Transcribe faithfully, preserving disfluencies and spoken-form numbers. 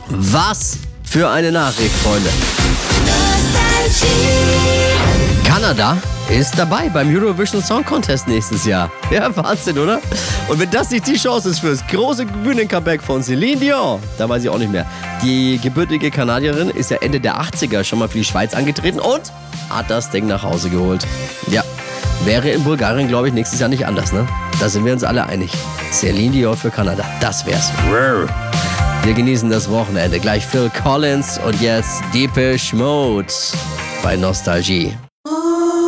Was für eine Nachricht, Freunde. Kanada ist dabei beim Eurovision Song Contest nächstes Jahr. Ja, Wahnsinn, oder? Und wenn das nicht die Chance ist fürs große Bühnen-Comeback von Celine Dion, da weiß ich auch nicht mehr. Die gebürtige Kanadierin ist ja Ende der achtziger schon mal für die Schweiz angetreten und hat das Ding nach Hause geholt. Ja, wäre in Bulgarien, glaube ich, nächstes Jahr nicht anders, ne? Da sind wir uns alle einig. Celine Dion für Kanada, das wär's. Wir genießen das Wochenende. Gleich Phil Collins und jetzt Depeche Mode bei Nostalgie.